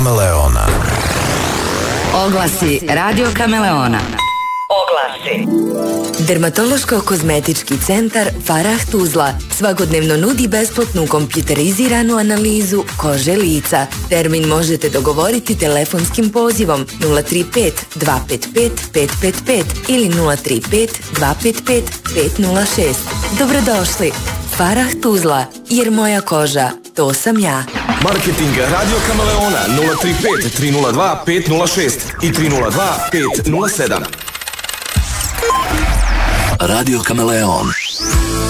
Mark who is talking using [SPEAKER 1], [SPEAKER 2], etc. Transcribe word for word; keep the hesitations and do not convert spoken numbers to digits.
[SPEAKER 1] Kameleona.
[SPEAKER 2] Oglasi Radio Kameleona.
[SPEAKER 3] Oglasi.
[SPEAKER 4] Dermatološko-kozmetički centar Farah Tuzla svakodnevno nudi besplatnu kompjuteriziranu analizu kože lica. Termin možete dogovoriti telefonskim pozivom nula tri pet dva pet pet pet pet pet ili nula tri pet dva pet pet pet nula šest. Dobrodošli. Farah Tuzla, jer moja koža, to sam ja.
[SPEAKER 5] Marketing Radio Kameleona nula tri pet tri nula dva pet nula šest i tri nula dva pet nula sedam.
[SPEAKER 1] Radio Kameleon.